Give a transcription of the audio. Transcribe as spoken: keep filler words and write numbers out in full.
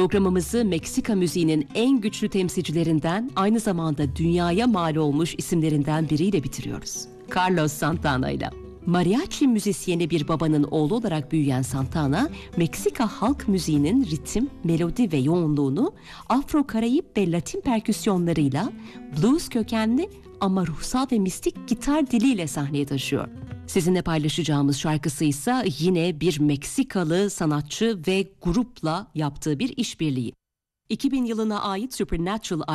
Programımızı Meksika müziğinin en güçlü temsilcilerinden, aynı zamanda dünyaya mal olmuş isimlerinden biriyle bitiriyoruz. Carlos Santana ile. Mariachi müzisyeni bir babanın oğlu olarak büyüyen Santana, Meksika halk müziğinin ritim, melodi ve yoğunluğunu Afro-Karayip ve Latin perküsyonlarıyla blues kökenli ama ruhsal ve mistik gitar diliyle sahneye taşıyor. Sizinle paylaşacağımız şarkısı ise yine bir Meksikalı sanatçı ve grupla yaptığı bir işbirliği. iki bin yılına ait Supernatural